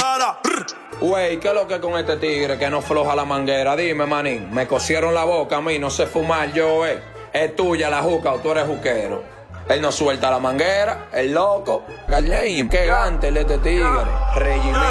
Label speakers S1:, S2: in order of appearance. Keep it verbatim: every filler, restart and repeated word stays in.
S1: cara.
S2: Wey, ¿qué es lo que con este tigre que no floja la manguera? Dime, manín, me cosieron la boca a mí, no sé fumar yo, eh. Es tuya la juca o tú eres juquero. Él no suelta la manguera, el loco. Gallein, qué gante el este tigre. Regimiento.